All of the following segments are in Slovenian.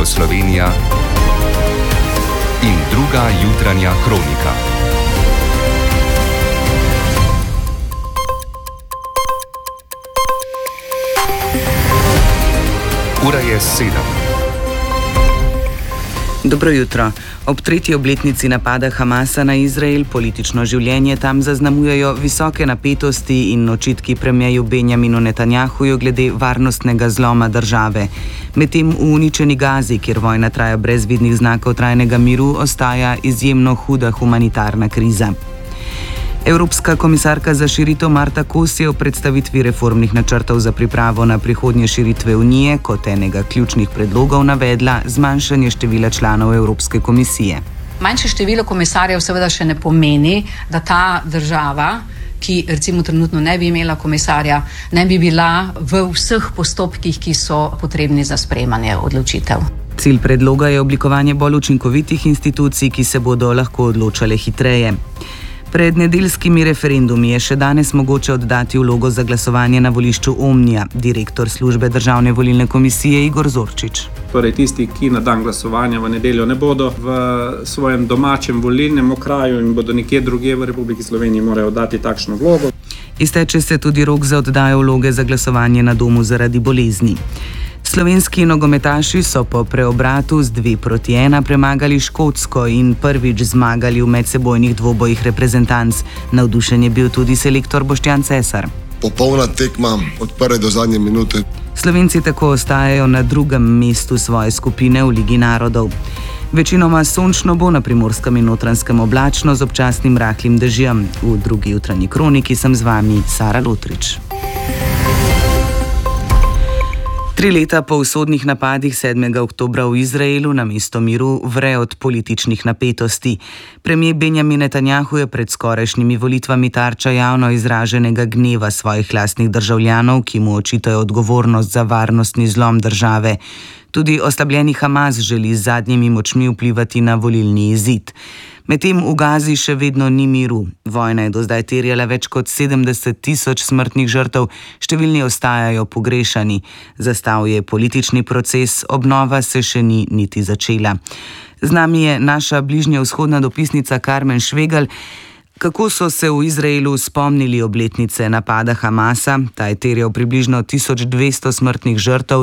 Slovenija in druga jutranja kronika. Ura je 7. Dobro jutro. Ob 3. obletnici napada Hamasa na Izrael politično življenje tam zaznamujejo visoke napetosti in očitki premierju Benjaminu Netanjahuju glede varnostnega zloma države. Medtem v uničeni Gazi, kjer vojna traja brez vidnih znakov trajnega miru, ostaja izjemno huda humanitarna kriza. Evropska komisarka za širitev Marta Kos je v predstavitvi reformnih načrtov za pripravo na prihodnje širitve Unije kot enega ključnih predlogov navedla zmanjšanje števila članov Evropske komisije. Manjše število komisarjev seveda še ne pomeni, da ta država, ki recimo trenutno ne bi imela komisarja, ne bi bila v vseh postopkih, ki so potrebni za sprejemanje odločitev. Cilj predloga je oblikovanje bolj učinkovitih institucij, ki se bodo lahko odločale hitreje. Pred nedeljskimi referendumi je še danes mogoče oddati vlogo za glasovanje na volišču Omnija, direktor službe Državne volilne komisije Igor Zorčič. Torej tisti, ki na dan glasovanja v nedeljo ne bodo v svojem domačem volilnem okraju in bodo nekje drugje v Republiki Sloveniji, morajo oddati takšno vlogo. Izteče se tudi rok za oddajo vloge za glasovanje na domu zaradi bolezni. Slovenski nogometaši so po preobratu z 2-1 premagali Škotsko in prvič zmagali v medsebojnih dvobojih reprezentanc. Navdušen je bil tudi selektor Boštjan Cesar. Popolna tekma od prve do zadnje minute. Slovenci tako ostajajo na drugem mestu svoje skupine v Ligi narodov. Večinoma sončno bo, na Primorskem in Notranjskem oblačno z občasnim rahlim dežjem. V drugi jutranji kroniki sem z vami Sara Lotrič. 3 leta po usodnih napadih 7. oktobra v Izraelu namesto miru vre od političnih napetosti. Premier Benjamin Netanjahu je pred skorajšnjimi volitvami tarča javno izraženega gneva svojih lastnih državljanov, ki mu očitajo odgovornost za varnostni zlom države. Tudi oslabljeni Hamas želi z zadnjimi močmi vplivati na volilni izid. Medtem v Gazi še vedno ni miru. Vojna je do zdaj terjala več kot 70.000 smrtnih žrtev, številni ostajajo pogrešani. Zastal je politični proces, obnova se še ni niti začela. Z nami je naša bližnjevzhodna dopisnica Karmen Švegelj. Kako so se v Izraelu spomnili obletnice napada Hamasa? Ta je terjal približno 1200 smrtnih žrtev,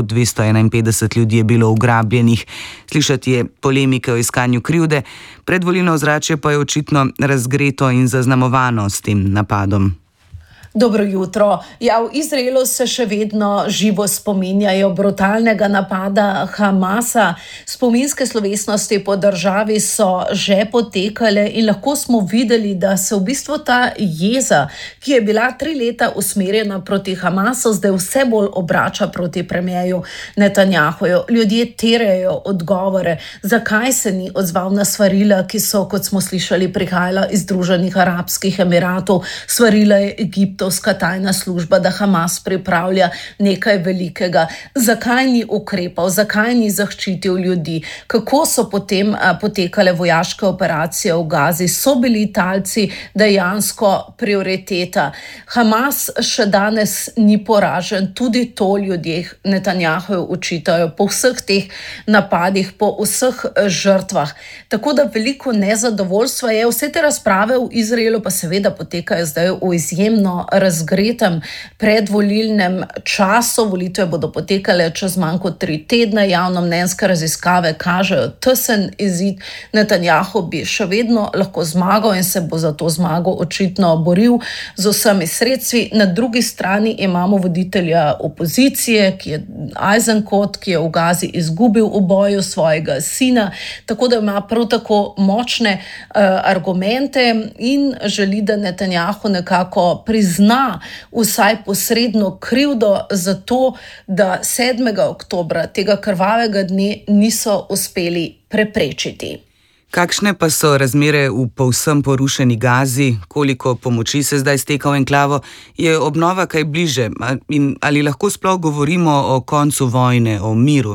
251 ljudi je bilo ugrabljenih. Slišati je polemike o iskanju krivde, predvolilno ozračje pa je očitno razgreto in zaznamovano s tem napadom. Dobro jutro. Ja, v Izraelu se še vedno živo spominjajo brutalnega napada Hamasa. Spominske slovesnosti po državi so že potekale in lahko smo videli, da se v bistvu ta jeza, ki je bila 3 leta usmerjena proti Hamasu, zdaj vse bolj obrača proti premierju Netanjahuju. Ljudje terjajo odgovore, zakaj se ni odzval na svarila, ki so, kot smo slišali, prihajala iz Združenih arabskih emiratov. Svarila je egiptovska tajna služba, da Hamas pripravlja nekaj velikega. Zakaj ni ukrepal, zakaj ni zaščitil ljudi? Kako so potem potekale vojaške operacije v Gazi? So bili talci dejansko prioriteta? Hamas še danes ni poražen, tudi to ljudje Netanjahuju učitajo po vseh teh napadih, po vseh žrtvah. Tako da veliko nezadovoljstva je. Vse te razprave v Izraelu pa seveda potekajo zdaj v izjemno razgretem predvolilnem času. Volitve bodo potekale čez manj kot 3 tedne. Javnomnenjske raziskave kažejo tesen izid. Netanjahu bi še vedno lahko zmagal in se bo za to zmago očitno boril z vsemi sredstvi. Na drugi strani imamo voditelja opozicije, ki je Eisenkot, ki je v Gazi izgubil v boju svojega sina, tako da ima prav tako močne argumente in želi, da Netanjahu nekako prizna vsaj posredno krivdo za to, da 7. oktobra tega krvavega dne niso uspeli preprečiti. Kakšne pa so razmere v povsem porušeni Gazi? Koliko pomoči se zdaj steka v enklavo? Je obnova kaj bliže? In ali lahko sploh govorimo o koncu vojne, o miru?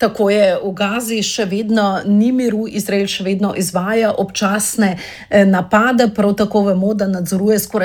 Tako je, v Gazi še vedno ni miru, Izrael še vedno izvaja občasne napade, prav tako vemo, da nadzoruje skoraj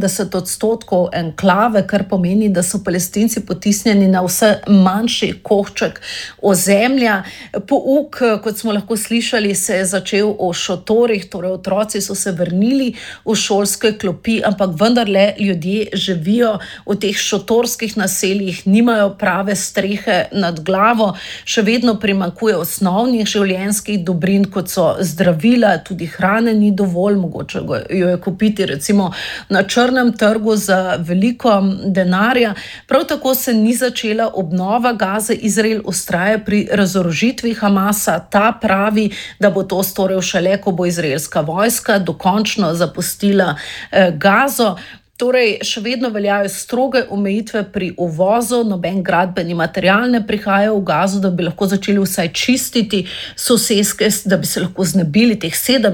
70% enklave, kar pomeni, da so Palestinci potisnjeni na vse manjši košček ozemlja. Pouk, kot smo lahko slišali, se je začel v šotorih, torej otroci so se vrnili v šolske klopi, ampak vendarle ljudje živijo v teh šotorskih naseljih, nimajo prave strehe nad glavo. Še vedno primanjkuje osnovnih življenjskih dobrin, kot so zdravila, tudi hrane ni dovolj, mogoče jo je kupiti recimo na črnem trgu za veliko denarja. Prav tako se ni začela obnova Gaze. Izrael vztraja pri razorožitvi Hamasa. Ta pravi, da bo to storil šele, ko bo izraelska vojska dokončno zapustila Gazo. Torej, še vedno veljajo stroge omejitve pri uvozu, noben gradbeni material ne prihaja v Gazo, da bi lahko začeli vsaj čistiti soseske, da bi se lahko znebili teh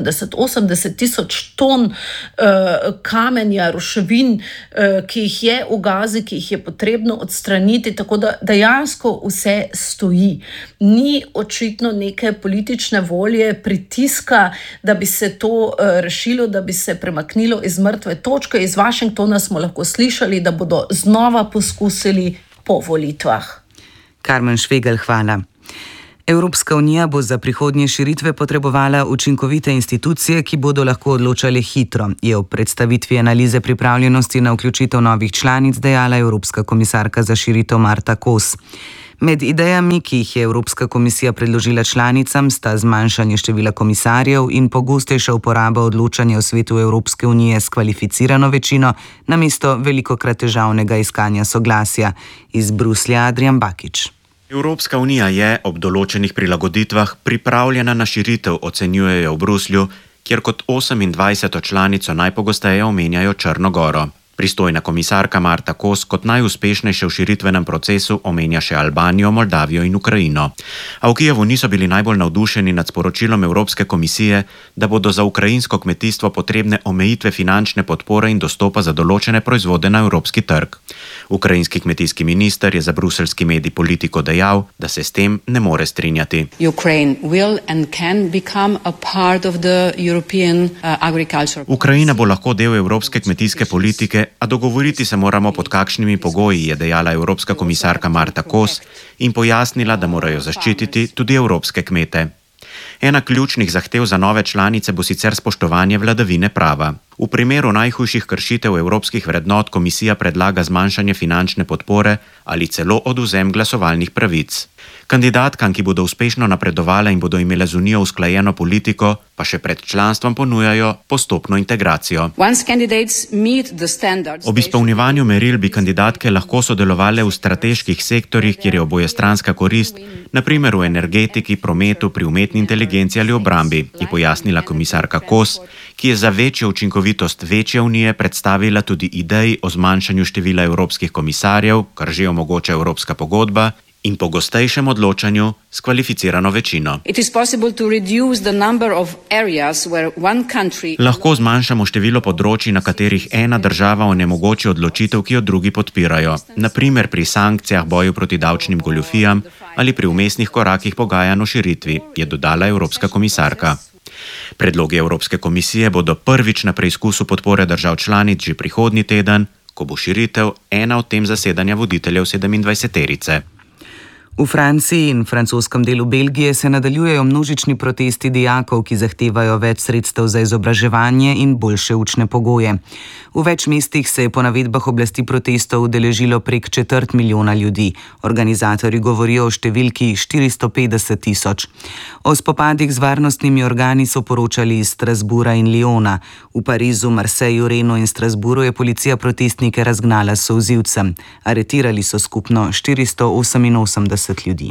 70-80 tisoč ton kamenja, ruševin, ki jih je v Gazi, ki jih je potrebno odstraniti, tako da dejansko vse stoji. Ni očitno neke politične volje, pritiska, da bi se to rešilo, da bi se premaknilo iz mrtve točke. Iz Washingtona smo lahko slišali, da bodo znova poskusili po volitvah. Karmen Švegel, hvala. Evropska unija bo za prihodnje širitve potrebovala učinkovite institucije, ki bodo lahko odločale hitro, je ob predstavitvi analize pripravljenosti na vključitev novih članic dejala Evropska komisarka za širitev Marta Kos. Med idejami, ki jih je Evropska komisija predložila članicam, sta zmanjšanje števila komisarjev in pogostejša uporaba odločanja v svetu Evropske unije s kvalificirano večino namesto velikokrat težavnega iskanja soglasja. Iz Bruslja Adrian Bakič. Evropska unija je ob določenih prilagoditvah pripravljena na širitev, ocenjujejo v Bruslju, kjer kot 28. članico najpogosteje omenjajo Črno Goro. Pristojna komisarka Marta Kos kot najuspešnejše v širitvenem procesu omenja še Albanijo, Moldavijo in Ukrajino. A v Kijevu niso bili najbolj navdušeni nad sporočilom Evropske komisije, da bodo za ukrajinsko kmetijstvo potrebne omejitve finančne podpore in dostopa za določene proizvode na evropski trg. Ukrajinski kmetijski minister je za bruseljski medij Politico dejal, da se s tem ne more strinjati. Ukrajina bo lahko del evropske kmetijske politike, a dogovoriti se moramo, pod kakšnimi pogoji, je dejala Evropska komisarka Marta Kos in pojasnila, da morajo zaščititi tudi evropske kmete. Ena ključnih zahtev za nove članice bo sicer spoštovanje vladavine prava. V primeru najhujših kršitev evropskih vrednot komisija predlaga zmanjšanje finančne podpore ali celo odvzem glasovalnih pravic. Kandidatkam, ki bodo uspešno napredovale in bodo imele z unijo usklajeno politiko, pa še pred članstvom ponujajo postopno integracijo. Ob izpolnjevanju meril bi kandidatke lahko sodelovale v strateških sektorjih, kjer je obojestranska korist, na primer v energetiki, prometu, pri umetni inteligenci ali obrambi, je pojasnila komisarka Kos, ki je za večjo učinkovitost večje unije predstavila tudi ideji o zmanjšanju števila evropskih komisarjev, kar že omogoča Evropska pogodba, in pogostejšem odločanju s kvalificirano večino. Lahko zmanjšamo število področij, na katerih ena država onemogoči odločitev, ki jo drugi podpirajo, na primer pri sankcijah, boju proti davčnim goljufijam ali pri vmesnih korakih pogajanj o širitvi, je dodala Evropska komisarka. Predlogi Evropske komisije bodo prvič na preizkusu podpore držav članic že prihodnji teden, ko bo širitev ena od tem zasedanja voditeljev 27-terice. V Franciji in francoskem delu Belgije se nadaljujejo množični protesti dijakov, ki zahtevajo več sredstev za izobraževanje in boljše učne pogoje. V več mestih se je po navedbah oblasti protestov udeležilo prek 250 000 ljudi. Organizatorji govorijo o številki 450 000. O spopadih z varnostnimi organi so poročali iz Strasbourga in Lyona. V Parizu, Marseju, Renu in Strasbourgu je policija protestnike razgnala s solzivcem. Aretirali so skupno 488 ljudi.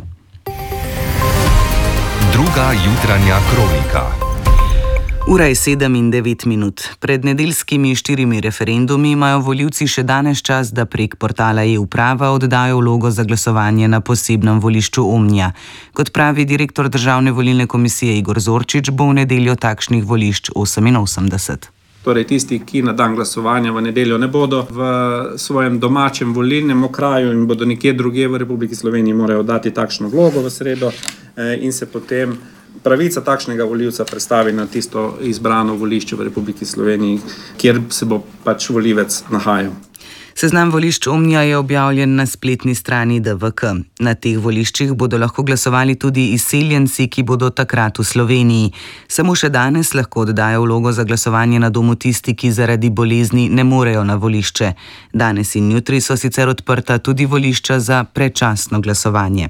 Druga jutranja kronika. Ura je 7:09. Pred nedeljskimi 4 referendumi imajo volivci še danes čas, da prek portala e-uprava oddajo vlogo za glasovanje na posebnem volišču Omnija. Kot pravi direktor Državne volilne komisije Igor Zorčič, bo v nedeljo takšnih volišč 88. Torej tisti, ki na dan glasovanja v nedeljo ne bodo v svojem domačem volilnem okraju in bodo nekje drugje v Republiki Sloveniji, morajo dati takšno vlogo v sredo in se potem pravica takšnega volivca predstavi na tisto izbrano volišče v Republiki Sloveniji, kjer se bo pač volivec nahajal. Seznam volišč Omnija je objavljen na spletni strani DVK. Na teh voliščih bodo lahko glasovali tudi izseljenci, ki bodo takrat v Sloveniji. Samo še danes lahko oddajo vlogo za glasovanje na domu tisti, ki zaradi bolezni ne morejo na volišče. Danes in jutri so sicer odprta tudi volišča za predčasno glasovanje.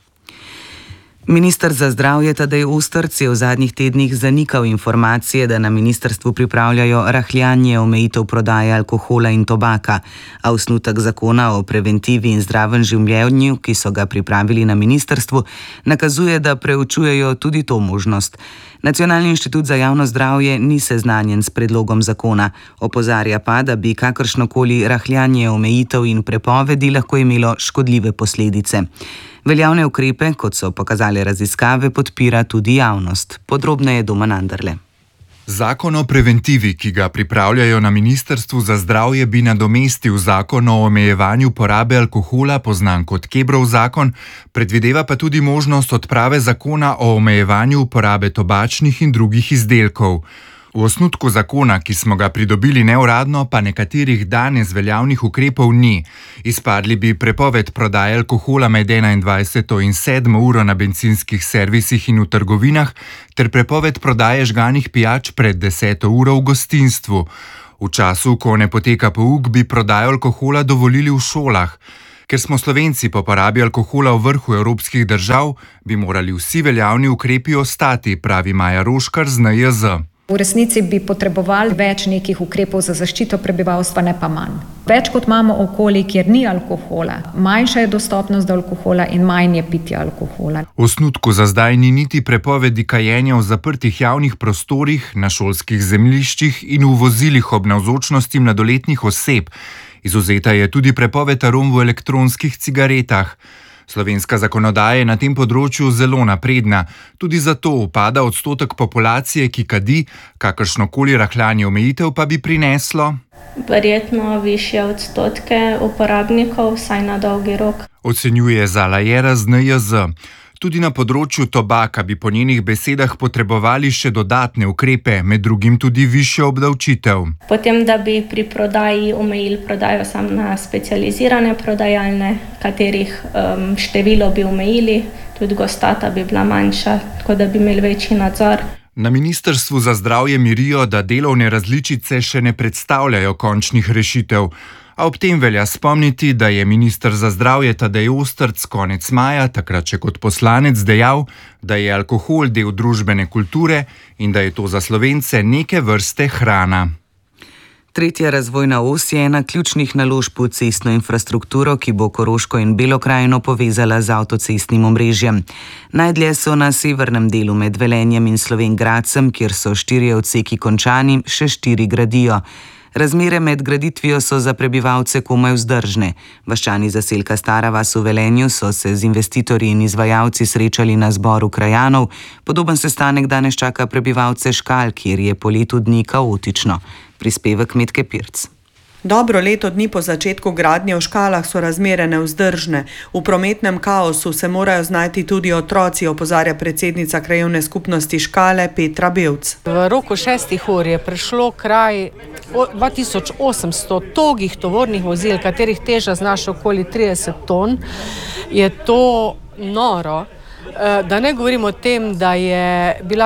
Minister za zdravje Tadej Ostrc je v zadnjih tednih zanikal informacije, da na ministrstvu pripravljajo rahljanje omejitev prodaje alkohola in tobaka, a osnutek zakona o preventivi in zdravem življenju, ki so ga pripravili na ministrstvu, nakazuje, da preučujejo tudi to možnost. Nacionalni inštitut za javno zdravje ni seznanjen s predlogom zakona, opozarja pa, da bi kakršnokoli rahljanje omejitev in prepovedi lahko imelo škodljive posledice. Veljavne ukrepe, kot so pokazale raziskave, podpira tudi javnost. Podrobneje Domen Anderle. Zakon o preventivi, ki ga pripravljajo na Ministrstvu za zdravje, bi nadomestil zakon o omejevanju porabe alkohola, poznan kot Kebrov zakon, predvideva pa tudi možnost odprave zakona o omejevanju porabe tobačnih in drugih izdelkov. V osnutku zakona, ki smo ga pridobili neuradno, pa nekaterih danes veljavnih ukrepov ni. Izpadli bi prepoved prodaje alkohola med 21. in 7. uro na bencinskih servisih in v trgovinah, ter prepoved prodaje žganih pijač pred 10. uro v gostinstvu. V času, ko ne poteka pouk, bi prodajo alkohola dovolili v šolah. Ker smo Slovenci po porabi alkohola v vrhu evropskih držav, bi morali vsi veljavni ukrepi ostati, pravi Maja Roškar z NIJZ. V resnici bi potrebovali več nekih ukrepov za zaščito prebivalstva, ne pa manj. Več kot imamo okolij, kjer ni alkohola, manjša je dostopnost do alkohola in manj je pitja alkohola. V osnutku za zdaj ni niti prepovedi kajenja v zaprtih javnih prostorih, na šolskih zemljiščih in v vozilih ob navzočnosti mladoletnih oseb. Izvzeta je tudi prepoved arom v elektronskih cigaretah. Slovenska zakonodaja je na tem področju zelo napredna, tudi zato upada odstotek populacije, ki kadi, kakršnokoli rahljanje omejitev pa bi prineslo verjetno višje odstotke uporabnikov, vsaj na dolgi rok. Ocenjuje Zala Jera z NIJZ. Tudi na področju tobaka bi po njenih besedah potrebovali še dodatne ukrepe, med drugim tudi višjo obdavčitev. Potem, da bi pri prodaji omejili prodajo samo na specializirane prodajalne, katerih število bi omejili, tudi gostata bi bila manjša, tako da bi imeli večji nadzor. Na Ministrstvu za zdravje mirijo, da delovne različice še ne predstavljajo končnih rešitev. A ob tem velja spomniti, da je minister za zdravje Tadej Ostrc konec maja, takrat še kot poslanec, dejal, da je alkohol del družbene kulture in da je to za Slovence neke vrste hrana. Tretja razvojna os je ena ključnih naložb v cestno infrastrukturo, ki bo Koroško in Belo krajino povezala z avtocestnim omrežjem. Najdlje so na severnem delu med Velenjem in Slovenj Gradcem, kjer so 4 odseki končani, še 4 gradijo. Razmere med graditvijo so za prebivalce komaj vzdržne. Vaščani zaselka Stara vas v Velenju so se z investitorji in izvajalci srečali na zboru krajanov. Podoben sestanek danes čaka prebivalce Škal, kjer je po letu dni kaotično. Prispevek Metke Pirc. Dobro leto dni po začetku gradnje v Škalah so razmere nevzdržne. V prometnem kaosu se morajo znajti tudi otroci, opozarja predsednica krajevne skupnosti Škale Petra Bevc. V roku 6 ur je prišlo kraj 2800 togih tovornih vozil, katerih teža znaša okoli 30 ton. Je to noro. Da ne govorimo o tem, da je bila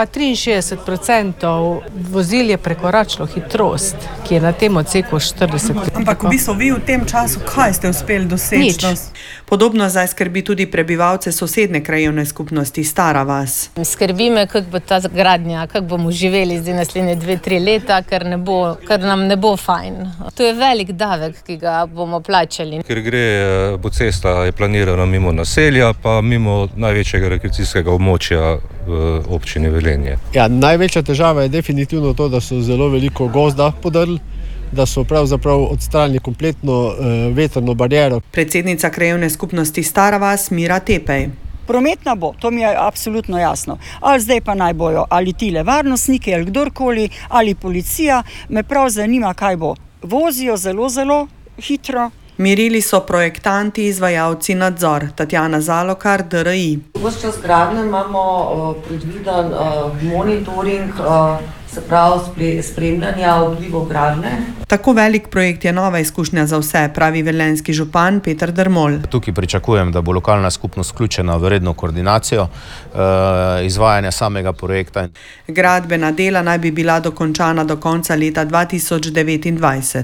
63% vozil je prekoračilo hitrost, ki je na tem odseku 40 km. Ampak v bistvu vi v tem času, kaj ste uspeli doseči? Nič. Podobno zdaj skrbi tudi prebivalce sosedne krajevne skupnosti Stara vas. Skrbi me, kako bo ta gradnja, kako bomo živeli zdaj naslednje 2-3 leta, ker nam ne bo fajn. To je velik davek, ki ga bomo plačali. Ker bo cesta je planirana mimo naselja, pa mimo največjega rekreacijskega območja v občini Velenje. Ja, največja težava je definitivno to, da so zelo veliko gozda podrli, da so pravzaprav odstranili kompletno vetrno bariero. Predsednica krajevne skupnosti Stara vas Mira Tepej. Prometna bo, to mi je absolutno jasno. Ali zdaj pa naj bojo ali tile varnostniki ali kdorkoli ali policija, me prav zanima, kaj bo. Vozijo zelo, zelo hitro. Mirili so projektanti, izvajalci nadzor. Tatjana Zalokar, DRI. Ves čas gradnje imamo predviden monitoring, se pravi spremljanja vplivov gradnje. Tako velik projekt je nova izkušnja za vse, pravi velenjski župan Peter Dermol. Tukaj pričakujem, da bo lokalna skupnost vključena v redno koordinacijo izvajanja samega projekta. Gradbena dela naj bi bila dokončana do konca leta 2029.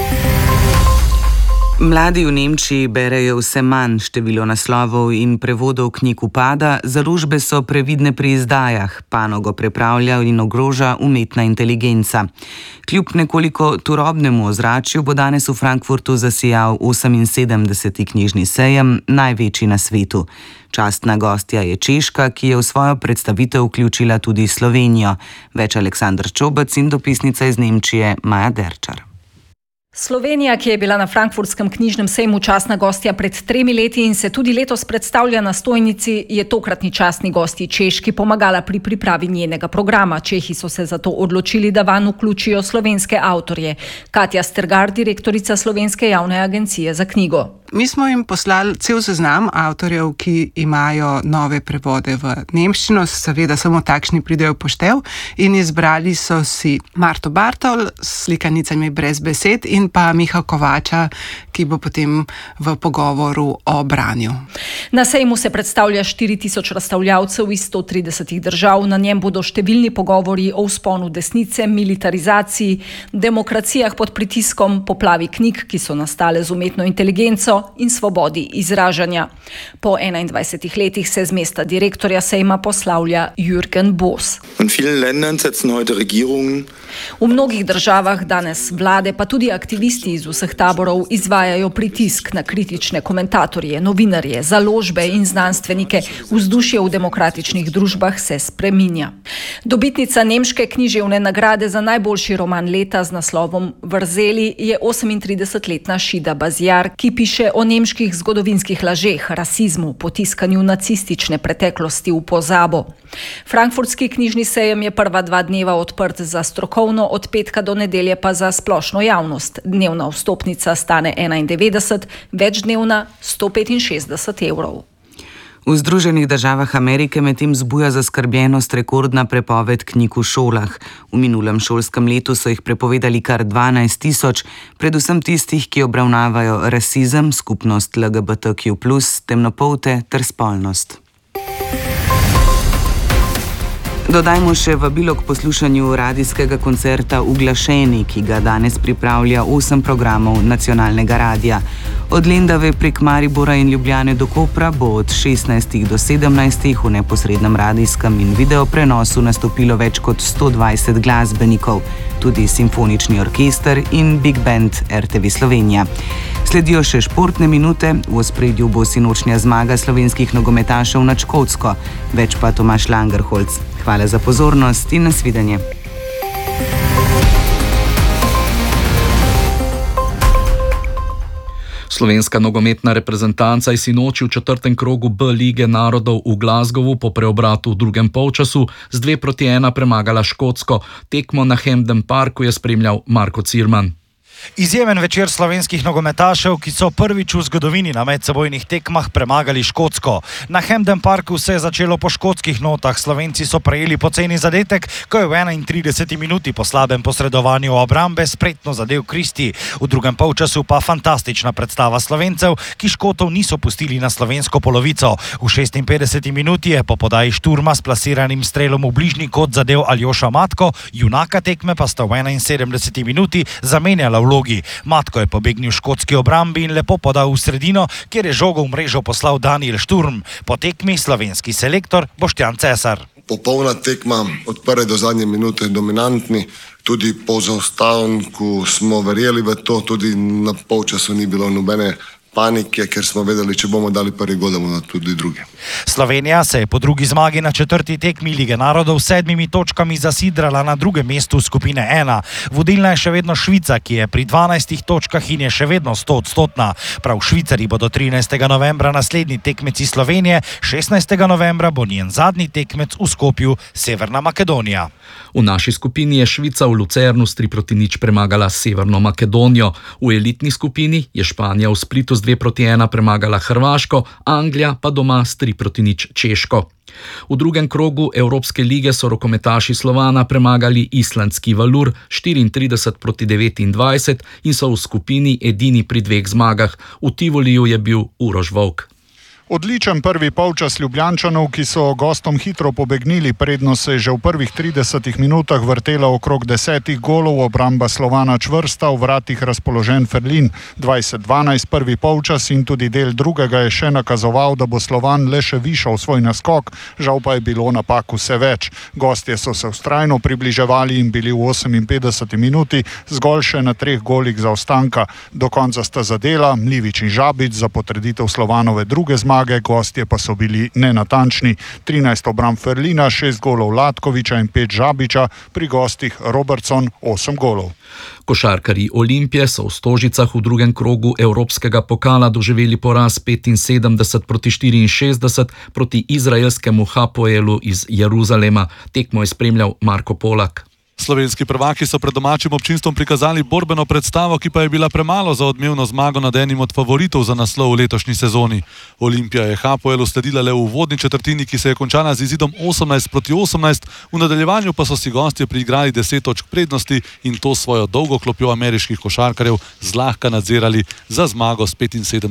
Mladi v Nemčiji berejo vse manj, število naslovov in prevodov knjig upada, založbe so previdne pri izdajah, panogo prepravlja in ogroža umetna inteligenca. Kljub nekoliko turobnemu ozračju bo danes v Frankfurtu zasijal 78. knjižni sejem, največji na svetu. Častna gostja je Češka, ki je v svojo predstavitev vključila tudi Slovenijo. Več Aleksandr Čobec in dopisnica iz Nemčije Maja Derčar. Slovenija, ki je bila na frankfurtskem knjižnem sejmu častna gostja pred 3 leti in se tudi letos predstavlja na stojnici, je tokratni častni gostji Češki pomagala pri pripravi njenega programa. Čehi so se zato odločili, da vanj vključijo slovenske avtorje. Katja Stergar, direktorica Slovenske javne agencije za knjigo. Mi smo jim poslali cel seznam avtorjev, ki imajo nove prevode v nemščino, seveda samo takšni pridejo v poštev, in izbrali so si Marto Bartol s slikanicami brez besed in pa Miha Kovača, ki bo potem v pogovoru o branju. Na sejmu se predstavlja 4000 razstavljavcev iz 130 držav. Na njem bodo številni pogovori o vzponu desnice, militarizaciji, demokracijah pod pritiskom, poplavi knjig, ki so nastale z umetno inteligenco in svobodi izražanja. Po 21 letih se z mesta direktorja sejma poslavlja Jürgen Boos. V mnogih državah danes vlade, pa tudi aktivisti iz vseh taborov izvajajo pritisk na kritične komentatorje, novinarje, založbe in znanstvenike. Vzdušje v demokratičnih družbah se spreminja. Dobitnica nemške književne nagrade za najboljši roman leta z naslovom Vrzeli je 38-letna Šida Bazjar, ki piše o nemških zgodovinskih lažeh, rasizmu, potiskanju nacistične preteklosti v pozabo. Frankfurtski knjižni sejem je prva 2 dneva odprt za strokovno, od petka do nedelje pa za splošno javnost. Dnevna vstopnica stane 91, večdnevna 165 evrov. V Združenih državah Amerike medtem zbuja zaskrbljenost rekordna prepoved knjig v šolah. V minulem šolskem letu so jih prepovedali kar 12 000, predvsem tistih, ki obravnavajo rasizem, skupnost LGBTQ+, temnopolte ter spolnost. Dodajmo še vabilo k poslušanju radijskega koncerta Uglašeni, ki ga danes pripravlja 8 programov nacionalnega radija. Od Lendave prek Maribora in Ljubljane do Kopra bo od 16 do 17 v neposrednem radijskem in video prenosu nastopilo več kot 120 glasbenikov, tudi simfonični orkester in Big Band RTV Slovenija. Sledijo še športne minute, v ospredju bo sinočnja zmaga slovenskih nogometašev nad Škotsko, več pa Tomaž Langerholz. Hvala za pozornost in nasvidenje. Slovenska nogometna reprezentanca je sinoči v 4. krogu B lige narodov v Glasgowu po preobratu v drugem polčasu z 2-1 premagala Škotsko. Tekmo na Hampden Parku je spremljal Marko Cirman. Izjemen večer slovenskih nogometašev, ki so prvič v zgodovini na medsebojnih tekmah premagali Škotsko. Na Hampden Parku se je začelo po škotskih notah. Slovenci so prejeli poceni zadetek, ko je v 31 minuti po slabem posredovanju obrambe spretno zadel Kristi. V drugem polčasu pa fantastična predstava Slovencev, ki Škotov niso pustili na slovensko polovico. V 56 minuti je po podaji Šturma s plasiranim strelom v bližnji kot zadel Aljoša Matko, junaka tekme pa sta v 71 minuti zamenjala vlogi. Matko je pobegnil škotski obrambi in lepo podal v sredino, kjer je žogo v mrežo poslal Daniel Šturm. Po tekmi slovenski selektor Boštjan Cesar. Popolna tekma od prve do zadnje minute, dominantni, tudi po zaostanku smo verjeli v to, tudi na polčasu ni bilo nobene panike, ker smo vedeli, če bomo dali prvi gol, da bomo tudi drugi. Slovenija se je po drugi zmagi na 4. tekmi Lige narodov s 7 točkami zasidrala na drugem mestu skupine 1. Vodilna je še vedno Švica, ki je pri 12 točkah in je še vedno 100-odstotna. Prav Švicari bodo 13. novembra naslednji tekmeci Slovenije, 16. novembra bo njen zadnji tekmec v Skopju, Severna Makedonija. V naši skupini je Švica v Lucernu s 3-0 premagala Severno Makedonijo. V elitni skupini je Španija v Splitu s 2-1 premagala Hrvaško, Anglija pa doma s 3-0 Češko. V drugem krogu Evropske lige so rokometaši Slovana premagali islandski Valur 34-29 in so v skupini edini pri 2 zmagah. V Tivoliju je bil Uroš Volk. Odličen prvi polčas Ljubljančanov, ki so gostom hitro pobegnili, prednost se je že v prvih 30 minutah vrtela okrog 10 golov, obramba Slovana čvrsta, v vratih razpoložen Ferlin. 20-12 prvi polčas in tudi del drugega je še nakazoval, da bo Slovan le še višal svoj naskok, žal pa je bilo napak vse več. Gostje so se vztrajno približevali in bili v 58 minuti zgolj še na 3 golih zaostanka. Do konca sta zadela Mlivič in Žabič za potrditev Slovanove druge zmage, gostje pa so bili nenatančni. 13 obramb Ferlina, 6 golov Latkoviča in 5 Žabiča, pri gostih Robertson 8 golov. Košarkarji Olimpije so v Stožicah v drugem krogu Evropskega pokala doživeli poraz 75-64 proti izraelskemu Hapoelu iz Jeruzalema. Tekmo je spremljal Marko Polak. Slovenski prvaki so pred domačim občinstvom prikazali borbeno predstavo, ki pa je bila premalo za odmevno zmago nad enim od favoritov za naslov v letošnji sezoni. Olimpija je Hapoelu sledila le v uvodni četrtini, ki se je končala z izidom 18-18, v nadaljevanju pa so si gostje priigrali 10 točk prednosti in to svojo dolgo klopjo ameriških košarkarjev zlahka nadzirali za zmago s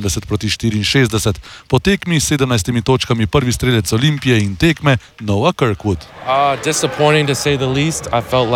75-64. Po tekmi s 17 točkami prvi strelec Olimpije in tekme Noah Kirkwood. Disappointing to say the least. I felt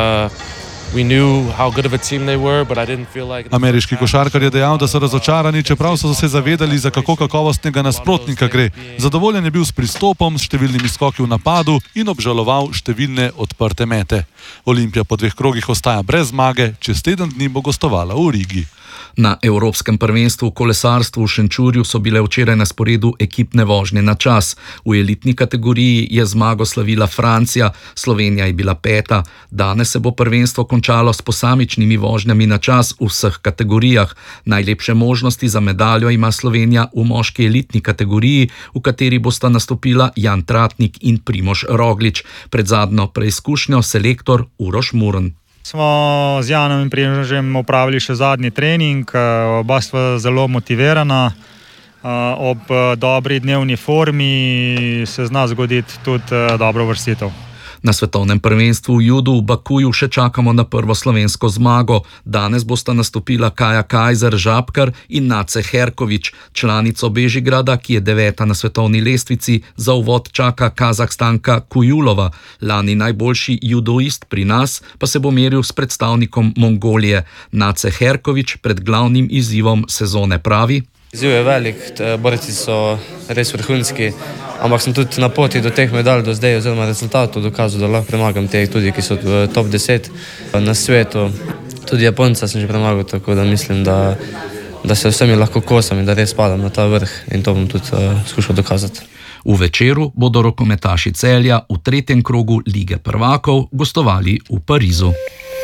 we knew how good of a team they were, but I didn't feel like... Ameriški košarkar je dejal, da so razočarani, čeprav so se zavedali, za kako kakovostnega nasprotnika gre. Zadovoljen je bil s pristopom, s številnimi skoki v napadu in obžaloval številne odprte mete. Olimpija po 2 krogih ostaja brez zmage, čez teden dni bo gostovala v Rigi. Na Evropskem prvenstvu v kolesarstvu v Šenčurju so bile včeraj na sporedu ekipne vožnje na čas. V elitni kategoriji je zmago slavila Francija, Slovenija je bila 5. Danes se bo prvenstvo končalo s posamičnimi vožnjami na čas v vseh kategorijah. Najlepše možnosti za medaljo ima Slovenija v moški elitni kategoriji, v kateri bosta nastopila Jan Tratnik in Primož Roglič. Pred zadnjo preizkušnjo selektor Uroš Murn. Smo z Janom in Primožem opravili še zadnji trening, oba stva zelo motivirana, ob dobri dnevni formi se zna zgoditi tudi dobro vrstitev. Na svetovnem prvenstvu v judu v Bakuju še čakamo na prvo slovensko zmago. Danes bosta nastopila Kaja Kajzer Žabkar in Nace Herkovič. Članico Bežigrada, ki je 9. na svetovni lestvici, za uvod čaka Kazahstanka Kujulova. Lani najboljši judoist pri nas pa se bo meril s predstavnikom Mongolije. Nace Herkovič pred glavnim izzivom sezone pravi: Izziv je velik, borci so res vrhunski, ampak sem tudi na poti do teh medalj do zdaj oziroma rezultatov dokazal, da lahko premagam teh tudi, ki so v top 10 na svetu. Tudi Japonca sem že premagal, tako da mislim, da se vsemi lahko kosam in da res padam na ta vrh in to bom tudi skušal dokazati. V večeru bodo rokometaši Celja v 3. krogu Lige prvakov gostovali v Parizu.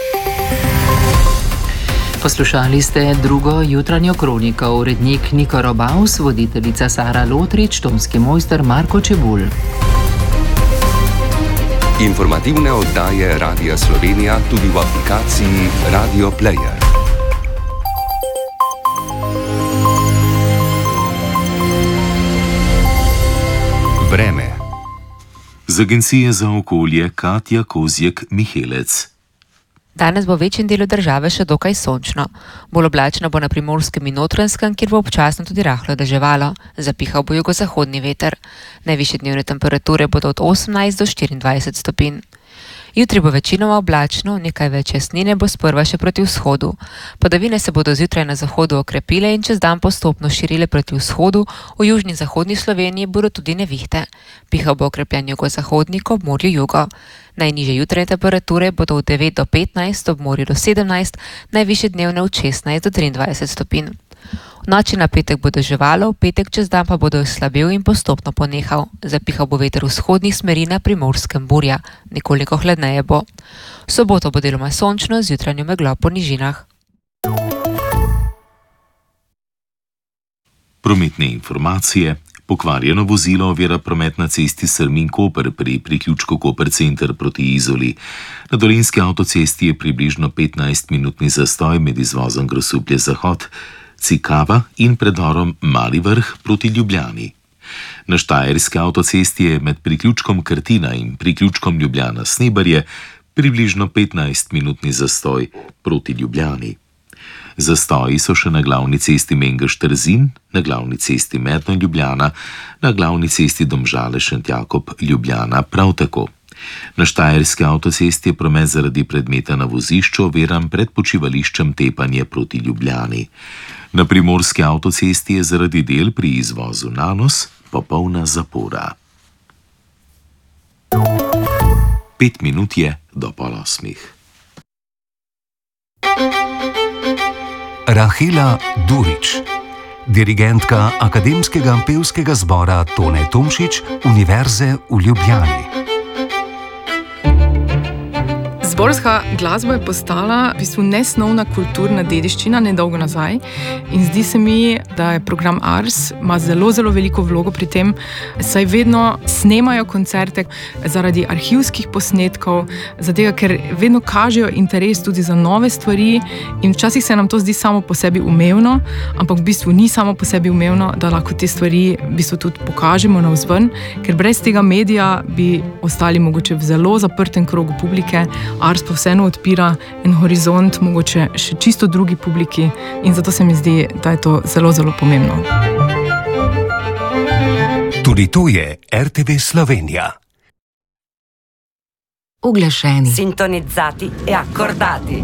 Poslušali ste drugo jutranjo kroniko, urednik Niko Robaus, voditeljica Sara Lotrič, tonski mojster Marko Čebulj. Informativne oddaje Radia Slovenija tudi v aplikaciji Radio Player. Vreme. Z Agencije za okolje Katja Kozjek-Mihelec. Danes bo v večjem delu države še dokaj sončno. Bolj oblačno bo na Primorskem in Notranjskem, kjer bo občasno tudi rahlo deževalo. Zapihal bo jugozahodni veter. Najvišje dnevne temperature bodo od 18 do 24 stopinj. Jutri bo večinoma oblačno, nekaj več jasnine bo sprva še proti vzhodu. Padavine se bodo zjutraj na zahodu okrepile in čez dan postopno širile proti vzhodu, v južni in zahodni Sloveniji bodo tudi nevihte. Pihal bo okrepljen jugozahodnik ob morju jugo. Najnižje jutranje temperature bodo od 9 do 15, ob morju do 17, najvišje dnevne od 16 do 23 stopinj. V noči na petek bo deževalo, v petek čez dan pa bodo slabel in postopno ponehal. Zapihal bo veter vzhodnih smeri na Primorskem burja, nekoliko hladneje bo. V soboto bo deloma sončno z jutranjo meglo po nižinah. Prometne informacije. Pokvarjeno vozilo ovira promet na cesti Strmin-Koper pri priključku Koper Center proti Izoli. Na Dolenjski avtocesti je približno 15-minutni zastoj med izvozom Grosuplje-Zahod, Cikava in predorom Mali Vrh proti Ljubljani. Na Štajerski avtocesti je med priključkom Krtina in priključkom Ljubljana-Snebarje približno 15-minutni zastoj proti Ljubljani. Zastoji so še na glavni cesti Mengeš-Trzin, na glavni cesti Metno-Ljubljana, na glavni cesti Domžale-Šentjakob-Ljubljana prav tako. Na Štajerski avtocesti je promet zaradi predmeta na vozišču oviran pred počivališčem Tepanje proti Ljubljani. Na Primorski avtocesti je zaradi del pri izvozu Nanos popolna zapora. 5 minut je do 7:30. Rahela Durič, dirigentka Akademskega pevskega zbora Tone Tomšič Univerze v Ljubljani. Zborska glasba je postala v bistvu nesnovna kulturna dediščina nedolgo nazaj in zdi se mi, da je program Ars ima zelo, zelo veliko vlogo pri tem, saj vedno snemajo koncerte zaradi arhivskih posnetkov, zato ker vedno kažejo interes tudi za nove stvari in včasih se nam to zdi samo po sebi umevno, ampak v bistvu ni samo po sebi umevno, da lahko te stvari v bistvu tudi pokažemo navzven, ker brez tega medija bi ostali mogoče v zelo zaprtem krogu publike. Ars pa vseeno odpira en horizont, mogoče še čisto drugi publiki in zato se mi zdi, da je to zelo, zelo pomembno. Tudi to je RTV Slovenija. Uglašeni, sintonizzati e accordati.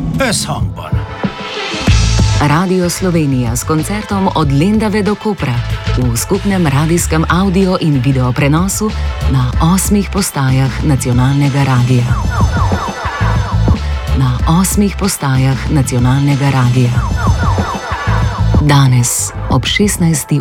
Radio Slovenija s koncertom od Lendave do Kopra v skupnem radijskem audio in video prenosu na 8 postajah nacionalnega radija. Na 8 postajah nacionalnega radija. Danes ob 16.